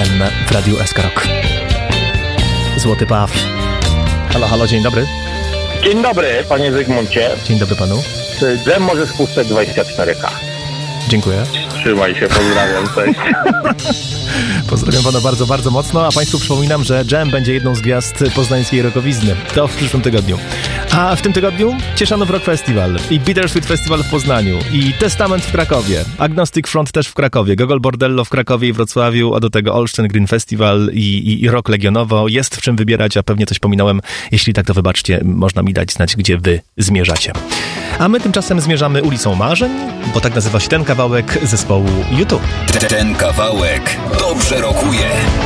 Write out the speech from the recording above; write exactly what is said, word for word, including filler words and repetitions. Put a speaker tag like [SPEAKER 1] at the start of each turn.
[SPEAKER 1] Dżem w Radiu S K Rock. Złoty Paw. Halo, halo, dzień dobry.
[SPEAKER 2] Dzień dobry, panie Zygmuncie.
[SPEAKER 1] Dzień dobry panu.
[SPEAKER 2] Czy Dżem może spuszczać dwadzieścia cztery K?
[SPEAKER 1] Dziękuję.
[SPEAKER 2] Trzymaj się, pozdrawiam, cześć.
[SPEAKER 1] Pozdrawiam pana bardzo, bardzo mocno, a państwu przypominam, że Dżem będzie jedną z gwiazd poznańskiej rockowizny. To w przyszłym tygodniu. A w tym tygodniu Cieszanów Rock Festival i Bittersweet Festival w Poznaniu i Testament w Krakowie, Agnostic Front też w Krakowie, Gogol Bordello w Krakowie i Wrocławiu, a do tego Olsztyn Green Festival i, i, i Rock Legionowo. Jest w czym wybierać, a pewnie coś pominąłem. Jeśli tak, to wybaczcie, można mi dać znać, gdzie wy zmierzacie. A my tymczasem zmierzamy ulicą Marzeń, bo tak nazywa się ten kawałek zespołu YouTube.
[SPEAKER 3] Ten kawałek dobrze rokuje.